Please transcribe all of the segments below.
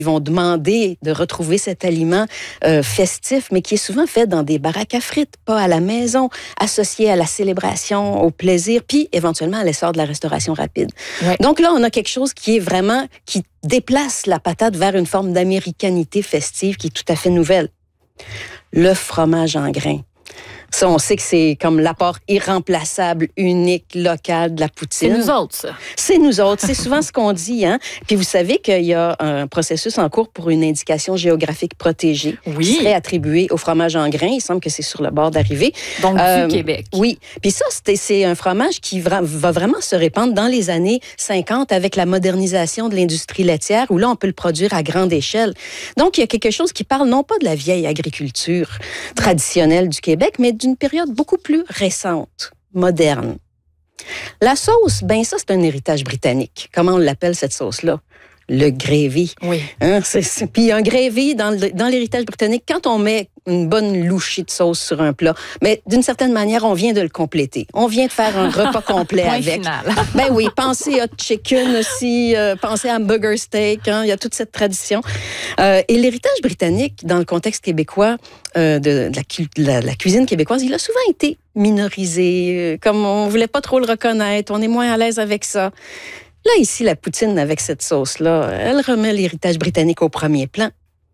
Ils vont demander de retrouver cet aliment festif, mais qui est souvent fait dans des baraques à frites, pas à la maison, associé à la célébration, au plaisir, puis éventuellement à l'essor de la restauration rapide. Ouais. Donc là, on a quelque chose qui est vraiment, qui déplace la patate vers une forme d'américanité festive qui est tout à fait nouvelle. Le fromage en grains. Ça, on sait que c'est comme l'apport irremplaçable, unique, local de la poutine. C'est nous autres, ça. C'est nous autres. C'est souvent ce qu'on dit, hein. Puis vous savez qu'il y a un processus en cours pour une indication géographique protégée qui serait attribuée au fromage en grains. Il semble que c'est sur le bord d'arrivée. Donc, du Québec. Oui. Puis ça, c'est un fromage qui va vraiment se répandre dans les années 50 avec la modernisation de l'industrie laitière où là, on peut le produire à grande échelle. Donc, il y a quelque chose qui parle non pas de la vieille agriculture traditionnelle du Québec, mais d'une période beaucoup plus récente, moderne. La sauce, ben ça, c'est un héritage britannique. Comment on l'appelle, cette sauce-là? Le gravy. Oui. Hein, puis un gravy, dans l'héritage britannique, quand on met une bonne louchée de sauce sur un plat, mais d'une certaine manière, on vient de le compléter. On vient de faire un repas complet Point avec. final. Ben oui, pensez à chicken aussi, pensez à hamburger steak, hein, il y a toute cette tradition. Et l'héritage britannique, dans le contexte québécois, de la cuisine québécoise, il a souvent été minorisé, comme on voulait pas trop le reconnaître, on est moins à l'aise avec ça. Là, ici, la poutine avec cette sauce-là, elle remet l'héritage britannique au premier plan.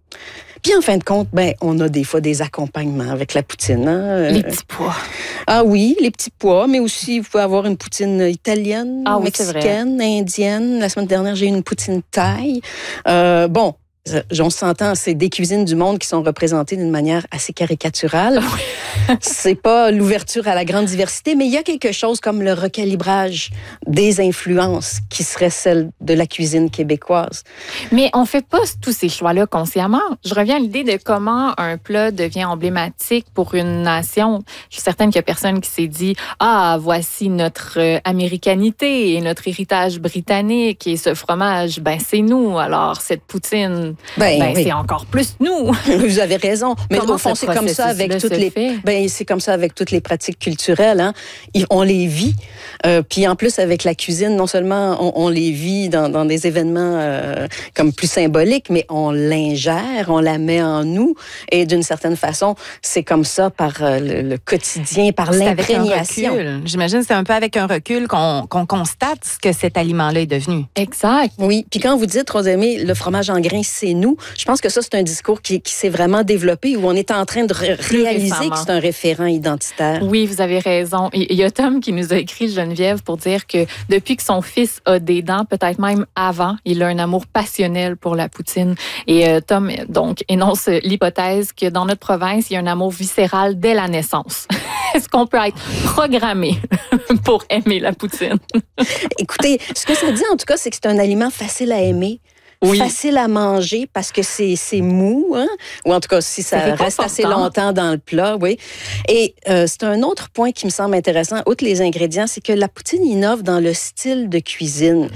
Puis, en fin de compte, ben, on a des fois des accompagnements avec la poutine. Hein? Les petits pois. Ah oui, les petits pois, mais aussi, vous pouvez avoir une poutine italienne, mexicaine, indienne. La semaine dernière, j'ai eu une poutine thaï. Bon, on s'entend, c'est des cuisines du monde qui sont représentées d'une manière assez caricaturale. C'est pas l'ouverture à la grande diversité, mais il y a quelque chose comme le recalibrage des influences qui serait celle de la cuisine québécoise. Mais on fait pas tous ces choix-là consciemment. Je reviens à l'idée de comment un plat devient emblématique pour une nation. Je suis certaine qu'il y a personne qui s'est dit « Ah, voici notre américanité et notre héritage britannique et ce fromage, ben c'est nous. Alors, cette poutine, oui. C'est encore plus nous. » Vous avez raison. Mais au fond, c'est comme ça avec toutes les... c'est comme ça avec toutes les pratiques culturelles. Hein. On les vit. Puis en plus, avec la cuisine, non seulement on les vit dans des événements comme plus symboliques, mais on l'ingère, on la met en nous. Et d'une certaine façon, c'est comme ça par le quotidien, par l'imprégnation. Avec un recul. J'imagine que c'est un peu avec un recul qu'on constate ce que cet aliment-là est devenu. Exact. Oui. Puis quand vous dites, Rosemée, le fromage en grains, c'est nous, je pense que ça, c'est un discours qui s'est vraiment développé, où on est en train de réaliser que c'est un référent identitaire. Oui, vous avez raison. Il y a Tom qui nous a écrit, Geneviève, pour dire que depuis que son fils a des dents, peut-être même avant, il a un amour passionnel pour la poutine. Et Tom, donc, énonce l'hypothèse que dans notre province, il y a un amour viscéral dès la naissance. Est-ce qu'on peut être programmé pour aimer la poutine? Écoutez, ce que ça dit, en tout cas, c'est que c'est un aliment facile à aimer. Oui. Facile à manger parce que c'est mou, hein? Ou en tout cas, si ça reste assez longtemps dans le plat, oui. Et c'est un autre point qui me semble intéressant, outre les ingrédients, c'est que la poutine innove dans le style de cuisine.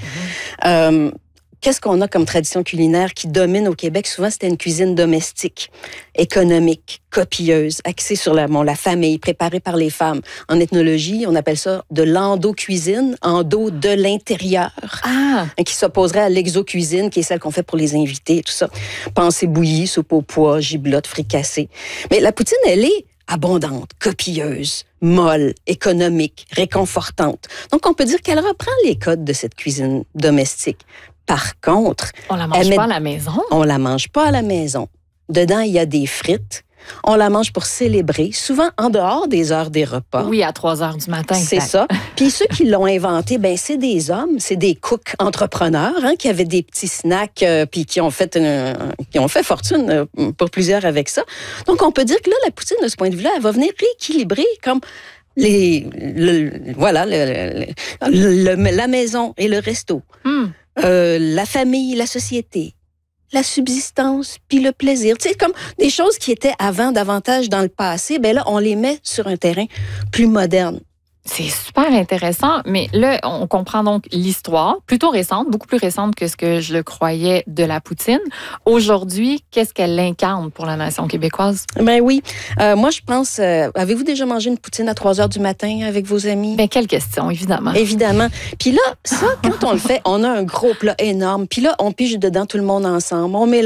Qu'est-ce qu'on a comme tradition culinaire qui domine au Québec? Souvent, c'était une cuisine domestique, économique, copieuse, axée sur la famille, préparée par les femmes. En ethnologie, on appelle ça de l'endo-cuisine, endo de l'intérieur, qui s'opposerait à l'exo-cuisine, qui est celle qu'on fait pour les invités et tout ça. Pensée bouillie, soupe aux pois, giblotte, fricassée. Mais la poutine, elle est abondante, copieuse, molle, économique, réconfortante. Donc, on peut dire qu'elle reprend les codes de cette cuisine domestique. Par contre... On la mange pas à la maison? On la mange pas à la maison. Dedans, il y a des frites. On la mange pour célébrer, souvent en dehors des heures des repas. Oui, à 3 heures du matin. C'est ça. Puis ceux qui l'ont inventé, ben c'est des hommes, c'est des cooks entrepreneurs, hein, qui avaient des petits snacks, puis qui ont fait fortune pour plusieurs avec ça. Donc, on peut dire que là, la poutine, de ce point de vue-là, elle va venir rééquilibrer comme... la maison et le resto. La famille, la société, la subsistance, puis le plaisir. Tu sais, comme des choses qui étaient avant davantage dans le passé, ben là, on les met sur un terrain plus moderne. C'est super intéressant, mais là, on comprend donc l'histoire, plutôt récente, beaucoup plus récente que ce que je le croyais de la poutine. Aujourd'hui, qu'est-ce qu'elle incarne pour la nation québécoise? Ben oui. Moi, je pense... avez-vous déjà mangé une poutine à 3 heures du matin avec vos amis? Ben, quelle question, évidemment. Évidemment. Puis là, ça, quand on le fait, on a un gros plat énorme. Puis là, on pige dedans tout le monde ensemble. On met